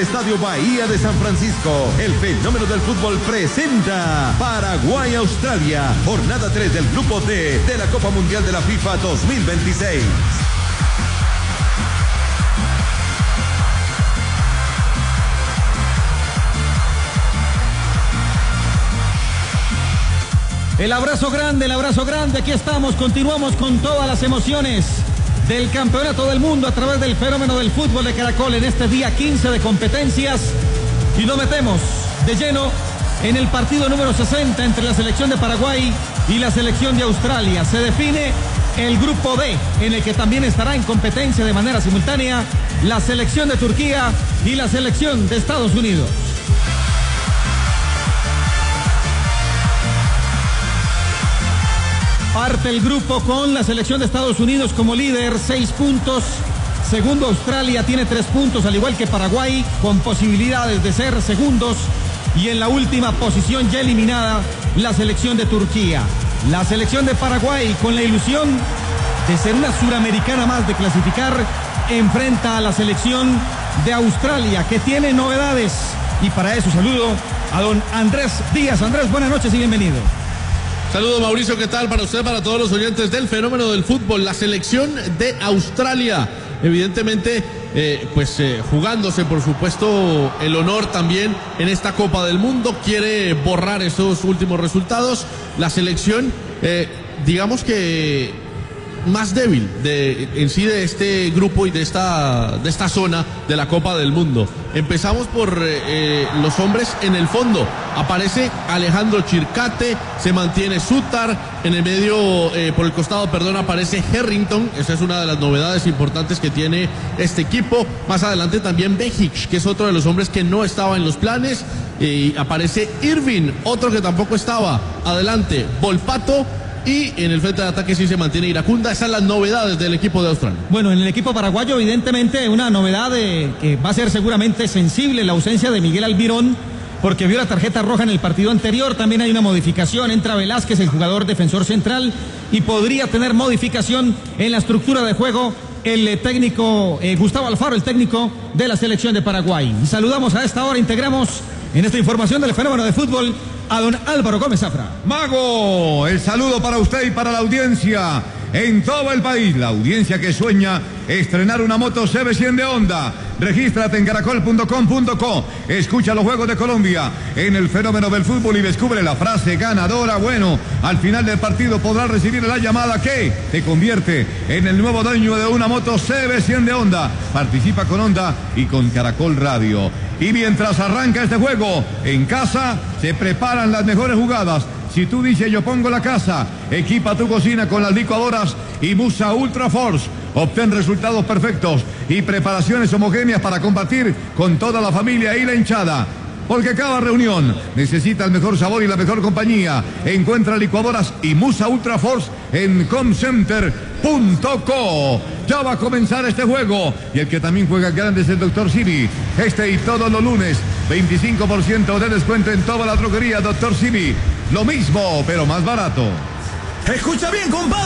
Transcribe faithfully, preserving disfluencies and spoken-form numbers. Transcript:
Estadio Bahía de San Francisco, el fenómeno del fútbol presenta Paraguay-Australia, jornada tres del Grupo D de la Copa Mundial de la FIFA dos mil veintiséis. El abrazo grande, el abrazo grande, aquí estamos, continuamos con todas las emociones del Campeonato del Mundo a través del fenómeno del fútbol de Caracol en este día quince de competencias y nos metemos de lleno en el partido número sesenta entre la selección de Paraguay y la selección de Australia. Se define el Grupo D, en el que también estará en competencia de manera simultánea la selección de Turquía y la selección de Estados Unidos. Parte el grupo con la selección de Estados Unidos como líder, seis puntos. Segundo, Australia tiene tres puntos, al igual que Paraguay, con posibilidades de ser segundos. Y en la última posición ya eliminada, la selección de Turquía. La selección de Paraguay, con la ilusión de ser una suramericana más, de clasificar, enfrenta a la selección de Australia, que tiene novedades. Y para eso saludo a don Andrés Díaz. Andrés, buenas noches y bienvenido. Saludos, Mauricio, ¿qué tal? Para usted, para todos los oyentes del fenómeno del fútbol, la selección de Australia, evidentemente, eh, pues eh, jugándose, por supuesto, el honor también en esta Copa del Mundo, quiere borrar esos últimos resultados. La selección, eh, digamos que más débil de, en sí de este grupo y de esta, de esta zona de la Copa del Mundo. Empezamos por eh, los hombres en el fondo. Aparece Alejandro Chircate, se mantiene Sutar, en el medio, eh, por el costado, perdón, aparece Harrington. Esa es una de las novedades importantes que tiene este equipo. Más adelante también Bejic, que es otro de los hombres que no estaba en los planes. Y aparece Irving, otro que tampoco estaba. Adelante, Volpato. Y en el frente de ataque sí se mantiene Iracunda. Esas son las novedades del equipo de Australia. Bueno, en el equipo paraguayo, evidentemente, una novedad de, que va a ser seguramente sensible, la ausencia de Miguel Almirón, porque vio la tarjeta roja en el partido anterior. También hay una modificación, entra Velázquez, el jugador defensor central, y podría tener modificación en la estructura de juego el técnico eh, Gustavo Alfaro, el técnico de la selección de Paraguay. Y saludamos a esta hora, integramos en esta información del fenómeno de fútbol a don Álvaro Gómez Zafra. Mago, el saludo para usted y para la audiencia en todo el país, la audiencia que sueña estrenar una moto C B cien de Honda. Regístrate en caracol punto com punto co, escucha los Juegos de Colombia en el fenómeno del fútbol y descubre la frase ganadora. Bueno, al final del partido podrás recibir la llamada que te convierte en el nuevo dueño de una moto C B cien de Honda. Participa con Honda y con Caracol Radio. Y mientras arranca este juego, en casa se preparan las mejores jugadas. Si tú dices yo pongo la casa, equipa tu cocina con las licuadoras y Musa Ultra Force. Obtén resultados perfectos y preparaciones homogéneas para compartir con toda la familia y la hinchada. Porque cada reunión necesita el mejor sabor y la mejor compañía. Encuentra licuadoras y Musa Ultra Force en comcenter punto co. Ya va a comenzar este juego. Y el que también juega grande es el doctor Simi. Este y todos los lunes, veinticinco por ciento de descuento en toda la droguería doctor Simi. Lo mismo, pero más barato. Escucha bien, compadre.